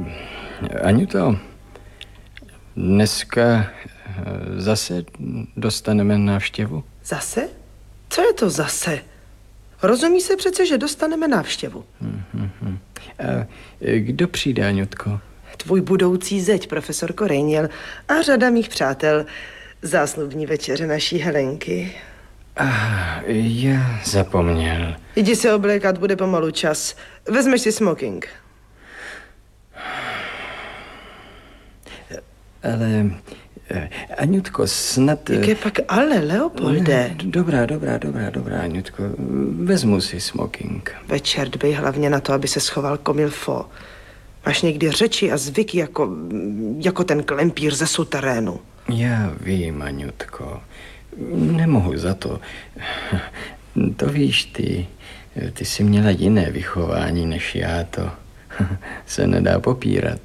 Aňuto, dneska zase dostaneme návštěvu? Zase? Co je to zase? Rozumí se přece, že dostaneme návštěvu. A kdo přijde, Aňutko? Tvůj budoucí zeď, profesor Korejněl, a řada mých přátel. Zásnubní večeře naší Helenky. Já zapomněl. Jdi se oblékat, bude pomalu čas. Vezmeš si smoking. Ale, Aňutko, snad... Jaké pak ale, Leopolde? Dobrá, Aňutko. Vezmu si smoking. Večer dbej hlavně na to, aby se schoval comme il faut. Máš někdy řeči a zvyky jako ten klempír ze suterénu. Já vím, Aňutko. Nemohu za to. To víš ty. Ty jsi měla jiné vychování než já, to se nedá popírat.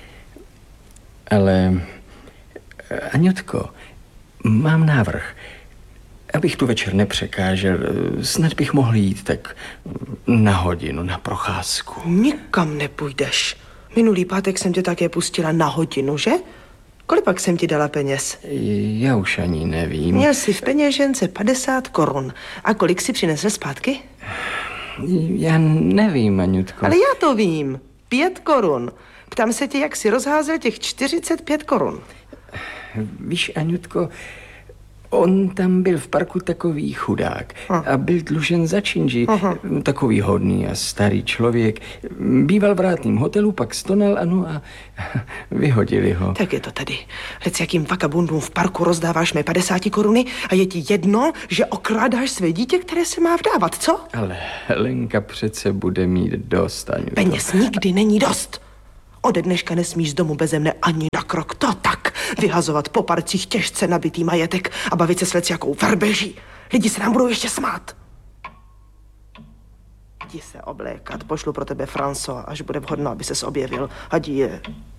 Ale, Aňutko, mám návrh. Abych tu večer nepřekážel, snad bych mohl jít tak na hodinu, na procházku. Nikam nepůjdeš. Minulý pátek jsem tě také pustila na hodinu, že? Kolik pak jsem ti dala peněz? Já už ani nevím. Měl jsi v peněžence 50 korun. A kolik si přinesl zpátky? Já nevím, Aňutko. Ale já to vím. 5 korun. Ptám se tě, jak jsi rozházel těch 45 korun. Víš, Aňutko, on tam byl v parku takový chudák a byl dlužen za činži. Takový hodný a starý člověk. Býval v rátným hotelu, pak stonal, ano, a vyhodili ho. Tak je to tady. Lec jakým vakabundům v parku rozdáváš mé 50 koruny a je ti jedno, že okrádáš své dítě, které se má vdávat, co? Ale Helenka přece bude mít dost, Aňutko. Peněz nikdy není dost. Ode dneška nesmíš z domu beze mne ani na krok. To tak. Vyhazovat po parcích těžce nabitý majetek a bavit se s jakou verbeží. Lidi se nám budou ještě smát. Jdi se oblékat. Pošlu pro tebe François, až bude vhodno, aby ses objevil. Adi je.